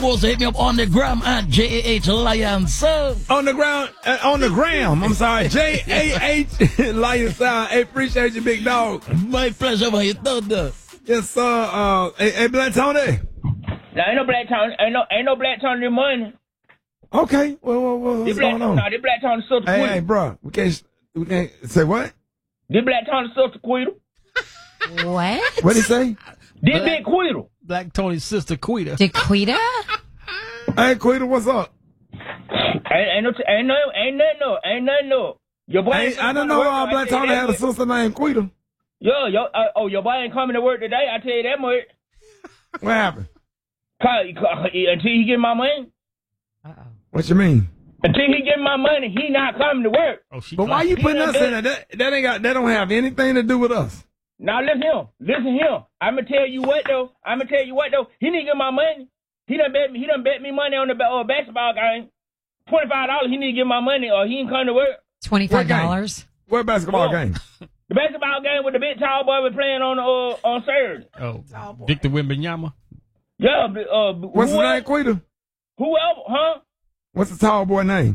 Also hit me up on the gram at JAH Lion Sound. On the ground, on the gram. I'm sorry, JAH Lion Sound. Hey, appreciate you, big dog. My pleasure, my thunder. Yes, sir. Hey, Black Tony. Now, ain't no Black Tony. Ain't no Black Tony this morning. Okay. Well, what's going on? No, this Black Tony sister Quita. Hey, bro. We can't say what? This Black Tony sister Quita. What? What'd he say? This big Quita. Black Tony's sister Quita. Did Quita? Hey, Quita, what's up? Ain't nothing no. Your boy I don't know Black Tony had a sister named Quita. Your boy ain't coming to work today. I tell you that much. What happened? Until he get my money. What you mean? Until he get my money, he not coming to work. But why you putting us in there? That don't have anything to do with us. Now listen here. I'ma tell you what though. He need to get my money. He done bet me money on the basketball game. $25. He need to get my money or he ain't come to work. $25. What basketball game? The basketball game with the big tall boy was playing on Saturday. Oh, Victor Wembanyama. Yeah. What's his name, Quita? Whoever, huh? What's the tall boy name?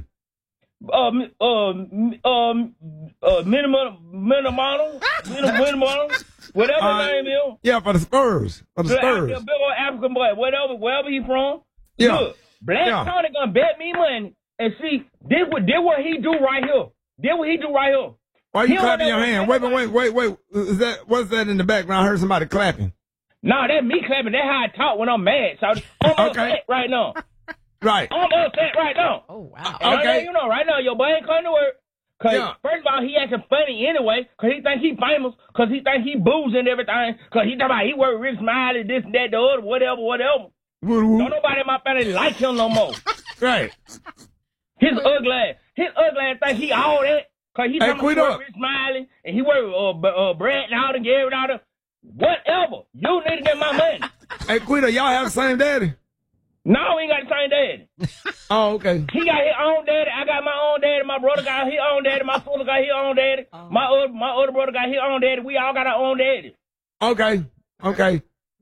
Minimal, whatever his name is. Yeah, for the Spurs. Big old African boy, wherever he from. Yeah. Look, Black Tony gonna bet me money and see this what he do right here. Why you clapping your hand? Wait. What's that in the background? I heard somebody clapping. No, that's me clapping. That's how I talk when I'm mad. So I'm upset right now. Right. I'm upset right now. Oh, wow. Okay. You know, right now, your boy ain't coming to work. First of all, he acting funny anyway, because he think he famous, because he think he booze and everything, because he talking about he work Rick Smiley, this and that, the other, whatever. Woo-woo. Don't nobody in my family like him no more. Right. His ugly ass think he all that, because he talking about Rick Smiley, and he work Brad and all the Gary and all the whatever. You need to get my money. Hey, Quita, y'all have the same daddy? No, we ain't got the same daddy. Oh, okay. He got his own daddy. I got my own daddy. My brother got his own daddy. My sister got his own daddy. My other brother got his own daddy. We all got our own daddy. Okay.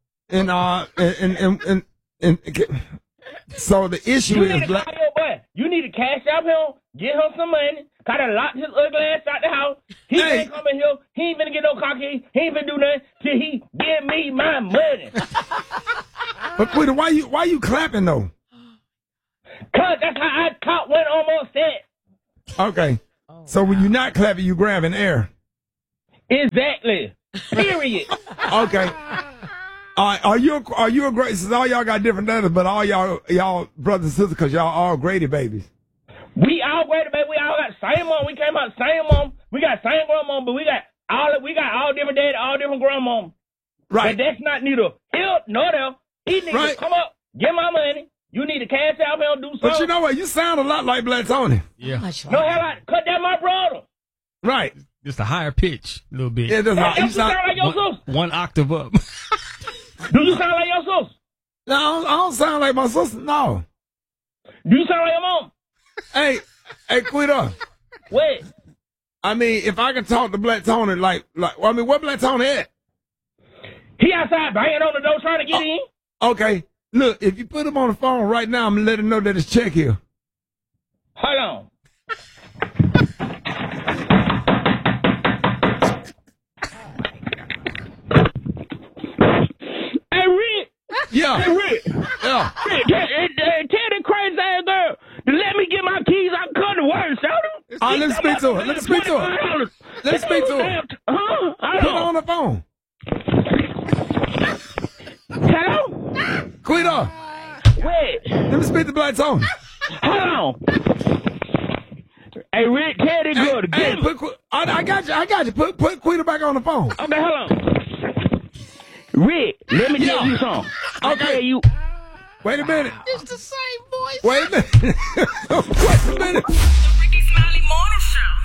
And so the issue is you need to cash out him, get him some money, gotta lock his ugly ass out the house. He ain't coming here. He ain't finna get no cocky. He ain't finna do nothing till he give me my money. But Quita, why you clapping though? Cause that's how I caught one almost set. Okay. So when you're not clapping, you grabbing air. Exactly. Period. Okay. Are you a great? Since all y'all got different letters, but all y'all brothers and sisters, because y'all all Grady babies. We all Grady babies. We all got same mom. We came out same mom. We got same grandmom, but we got all different daddy, all different grandmom. Right. But that's not neither here nor there. He needs to come up, get my money. You need to cash out and do something. But you know what? You sound a lot like Black Tony. Yeah. No, hell, cut that my brother. Right. Just a higher pitch, a little bit. Yeah, you sound like your sister. One octave up. Do you sound like your sister? No, I don't sound like my sister. No. Do you sound like your mom? Hey, Quita. What? I mean, if I can talk to Black Tony, where Black Tony at? He outside banging on the door trying to get in. Okay. Look, if you put him on the phone right now, I'm going to let him know that it's check here. Hold on. Hey, Rick. Yeah. Hey, Rick. Yeah. Rick, tell that crazy ass girl to let me get my keys. I can come to work, show them. Let me speak to her. Let me speak to her. Put her on the phone. Hello? Quita. Wait. Let me speak to Black Tony. Hold on. Hey, Rick, tell that girl to get me. I got you. Put Quita back on the phone. Okay, hold on. Rick, let me tell you something. I'll tell you. Wait a minute. It's the same voice. Wait a minute. Wait a minute. The Ricky Smiley Morning Show.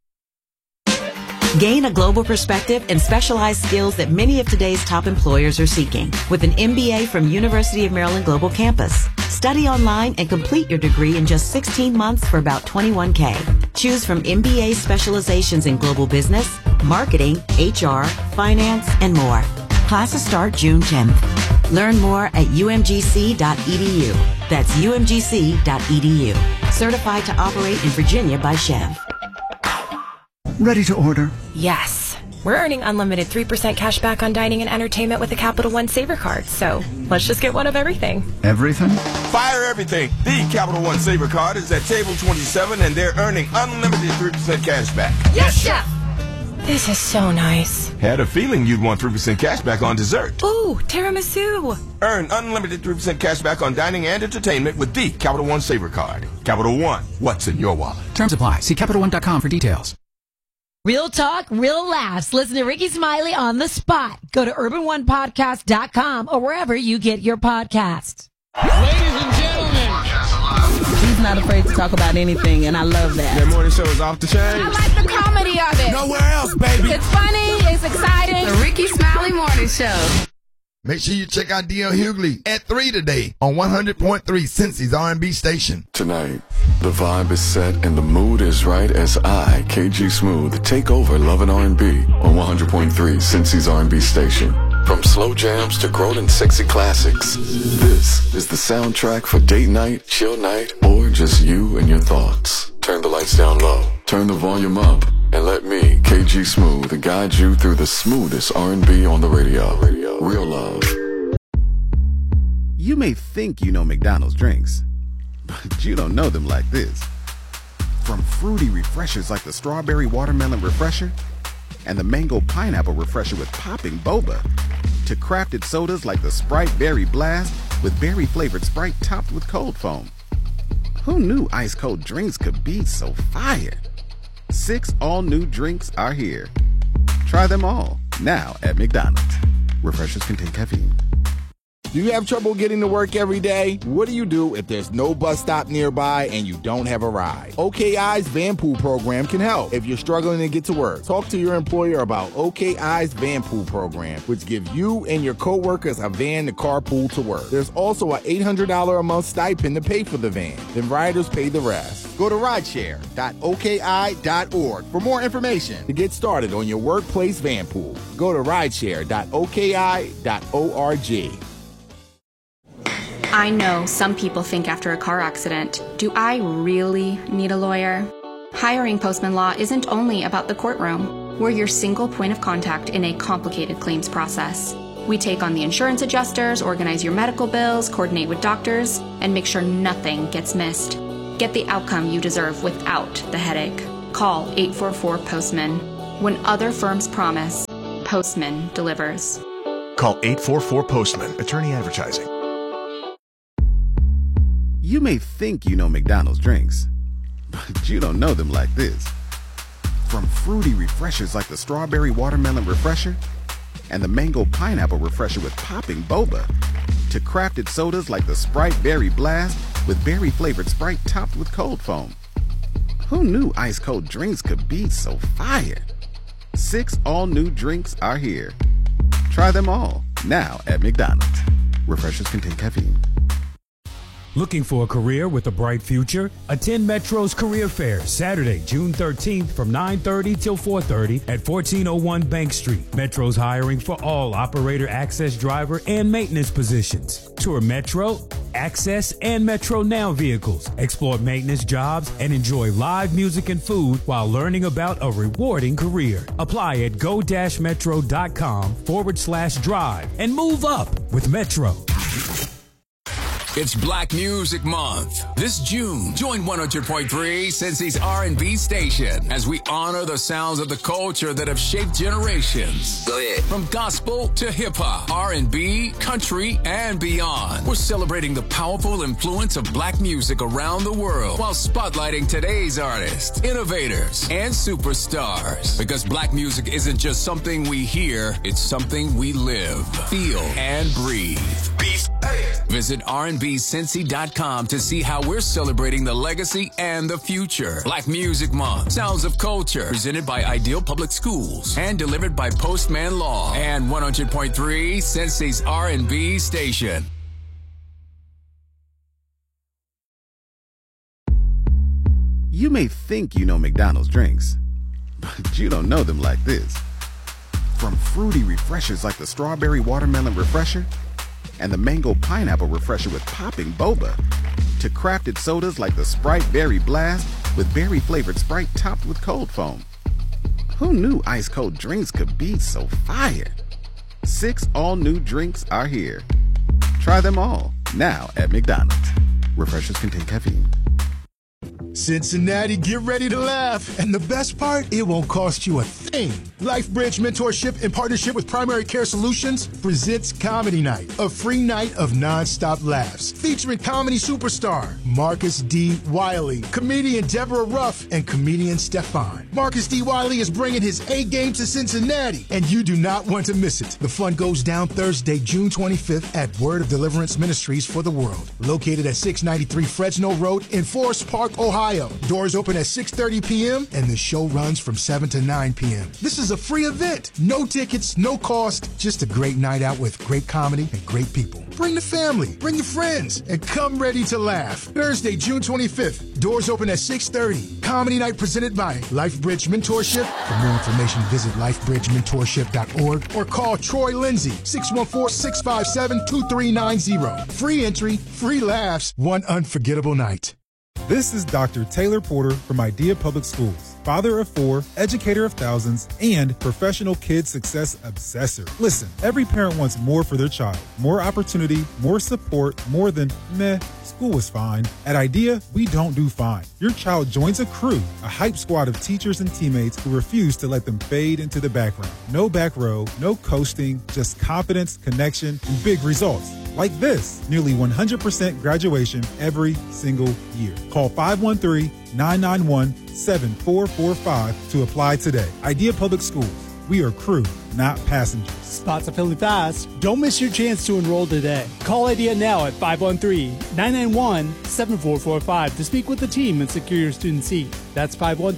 Gain a global perspective and specialized skills that many of today's top employers are seeking with an MBA from University of Maryland Global Campus. Study online and complete your degree in just 16 months for about $21,000. Choose from MBA specializations in global business, marketing, HR, finance, and more. Classes start June 10th. Learn more at umgc.edu. That's umgc.edu. Certified to operate in Virginia by Chev. Ready to order? Yes. We're earning unlimited 3% cash back on dining and entertainment with a Capital One Saver card, so let's just get one of everything. Everything? Fire everything. The Capital One Saver card is at table 27, and they're earning unlimited 3% cash back. Yes, Chef! This is so nice. Had a feeling you'd want 3% cash back on dessert. Ooh, tiramisu. Earn unlimited 3% cash back on dining and entertainment with the Capital One Saver card. Capital One, what's in your wallet? Terms apply. See CapitalOne.com for details. Real talk, real laughs. Listen to Ricky Smiley on the spot. Go to urban1podcast.com or wherever you get your podcasts. Ladies and gentlemen. He's not afraid to talk about anything, and I love that. That morning show is off the chain. I like the comedy of it. Nowhere else, baby. It's funny. It's exciting. The Ricky Smiley Morning Show. Make sure you check out D.L. Hughley at 3 today on 100.3 Cincy's R&B station. Tonight, the vibe is set and the mood is right as I, KG Smooth, take over Love and R&B on 100.3 Cincy's R&B station. From slow jams to grown and sexy classics, this is the soundtrack for date night, chill night, or just you and your thoughts. Turn the lights down low, turn the volume up, and let me, KG Smooth, guide you through the smoothest R&B on the radio. Real love. You may think you know McDonald's drinks, but you don't know them like this. From fruity refreshers like the Strawberry Watermelon Refresher and the Mango Pineapple Refresher with popping boba, to crafted sodas like the Sprite Berry Blast with berry-flavored Sprite topped with cold foam. Who knew ice-cold drinks could be so fire? 6 all-new drinks are here. Try them all, now at McDonald's. Refreshers contain caffeine. Do you have trouble getting to work every day? What do you do if there's no bus stop nearby and you don't have a ride? OKI's Van Pool program can help. If you're struggling to get to work, talk to your employer about OKI's Van Pool program, which gives you and your coworkers a van to carpool to work. There's also an $800 a month stipend to pay for the van. Then riders pay the rest. Go to rideshare.oki.org for more information to get started on your workplace van pool. Go to rideshare.oki.org. I know some people think after a car accident, do I really need a lawyer? Hiring Postman Law isn't only about the courtroom. We're your single point of contact in a complicated claims process. We take on the insurance adjusters, organize your medical bills, coordinate with doctors, and make sure nothing gets missed. Get the outcome you deserve without the headache. Call 844-POSTMAN. When other firms promise, Postman delivers. Call 844-POSTMAN. Attorney Advertising. You may think you know McDonald's drinks, but you don't know them like this. From fruity refreshers like the Strawberry Watermelon Refresher and the Mango Pineapple Refresher with popping boba, to crafted sodas like the Sprite Berry Blast with berry-flavored Sprite topped with cold foam. Who knew ice-cold drinks could be so fire? 6 all-new drinks are here. Try them all, now at McDonald's. Refreshers contain caffeine. Looking for a career with a bright future? Attend Metro's Career Fair Saturday, June 13th from 9:30 till 4:30 at 1401 Bank Street. Metro's hiring for all operator, access driver, and maintenance positions. Tour Metro, Access, and Metro Now vehicles. Explore maintenance jobs and enjoy live music and food while learning about a rewarding career. Apply at go-metro.com/drive and move up with Metro. It's Black Music Month. This June, join 100.3 Cincy's R&B station as we honor the sounds of the culture that have shaped generations. Go ahead. From gospel to hip-hop, R&B, country, and beyond. We're celebrating the powerful influence of black music around the world while spotlighting today's artists, innovators, and superstars. Because black music isn't just something we hear, it's something we live, feel, and breathe. Visit rnbcincy.com to see how we're celebrating the legacy and the future. Black Music Month, Sounds of Culture, presented by Ideal Public Schools and delivered by Postman Law and 100.3 Cincy's R&B station. You may think you know McDonald's drinks, but you don't know them like this. From fruity refreshers like the Strawberry Watermelon Refresher and the mango pineapple refresher with popping boba, to crafted sodas like the Sprite Berry Blast with berry-flavored Sprite topped with cold foam. Who knew ice-cold drinks could be so fire? 6 all-new drinks are here. Try them all, now at McDonald's. Refreshers contain caffeine. Cincinnati, get ready to laugh. And the best part, it won't cost you a thing. LifeBridge Mentorship, in partnership with Primary Care Solutions, presents Comedy Night, a free night of nonstop laughs, featuring comedy superstar Marcus D. Wiley, comedian Deborah Ruff, and comedian Stefan. Marcus D. Wiley is bringing his A game to Cincinnati, and you do not want to miss it. The fun goes down Thursday, June 25th at Word of Deliverance Ministries for the World, located at 693 Fresno Road in Forest Park, Ohio. Doors open at 6:30 p.m. and the show runs from 7 to 9 p.m. This is a free event. No tickets, no cost, just a great night out with great comedy and great people. Bring the family, bring your friends, and come ready to laugh. Thursday, June 25th. Doors open at 6:30. Comedy night presented by LifeBridge Mentorship. For more information, visit lifebridgementorship.org or call Troy Lindsay, 614-657-2390. Free entry, free laughs, one unforgettable night. This is Dr. Taylor Porter from Idea Public Schools, father of 4, educator of thousands, and professional kid success obsessor. Listen, every parent wants more for their child. More opportunity, more support, more than, meh, school was fine. At Idea, we don't do fine. Your child joins a crew, a hype squad of teachers and teammates who refuse to let them fade into the background. No back row, no coasting, just confidence, connection, and big results. Like this, nearly 100% graduation every single year. Call 513-991-7445 to apply today. Idea Public Schools. We are crew, not passengers. Spots are filling fast. Don't miss your chance to enroll today. Call Idea now at 513-991-7445 to speak with the team and secure your student seat. That's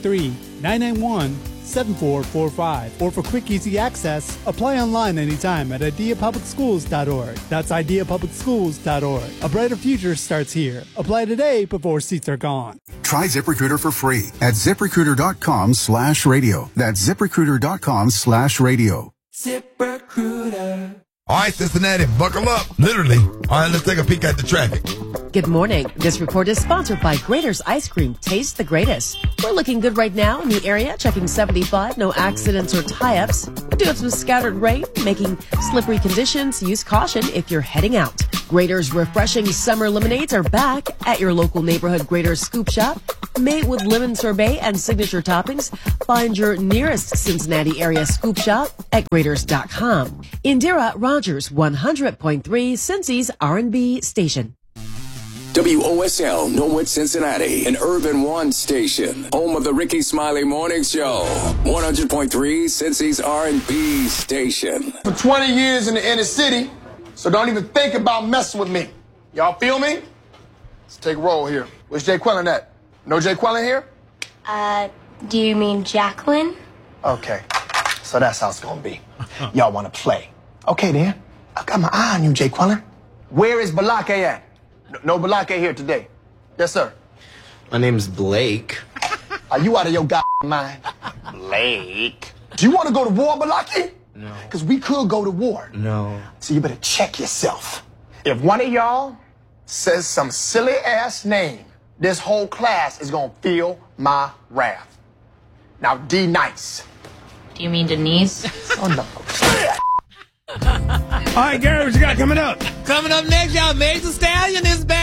513-991-7445. Or for quick, easy access, apply online anytime at ideapublicschools.org. That's ideapublicschools.org. A brighter future starts here. Apply today before seats are gone. Try ZipRecruiter for free at ZipRecruiter.com/radio. That's ZipRecruiter.com/radio. ZipRecruiter. All right, Cincinnati, buckle up. Literally. All right, let's take a peek at the traffic. Good morning. This report is sponsored by Grater's Ice Cream. Taste the greatest. We're looking good right now in the area, checking 75, no accidents or tie-ups. We do have some scattered rain, making slippery conditions. Use caution if you're heading out. Grater's refreshing summer lemonades are back at your local neighborhood Grater's Scoop Shop. Made with lemon sorbet and signature toppings. Find your nearest Cincinnati area scoop shop at Graters.com. Indira Rogers, 100.3 Cincy's R&B station. WOSL, Norwood, Cincinnati, an Urban One station, home of the Ricky Smiley Morning Show, 100.3 Cincy's R&B station. For 20 years in the inner city, so don't even think about messing with me. Y'all feel me? Let's take a roll here. Where's Jay Quellen at? No Jay Quellen here? Do you mean Jacqueline? Okay, so that's how it's gonna be. Y'all wanna play. Okay then, I got my eye on you, Jay Quellen. Where is Balake at? No Balake here today. Yes, sir. My name's Blake. Are you out of your goddamn mind? Blake. Do you want to go to war, Balake? No. Because we could go to war. No. So you better check yourself. If one of y'all says some silly ass name, this whole class is gonna feel my wrath. Now, D nice. Do you mean Denise? Oh no. All right, Gary, what you got coming up? Coming up next, y'all, Meg Thee Stallion is back.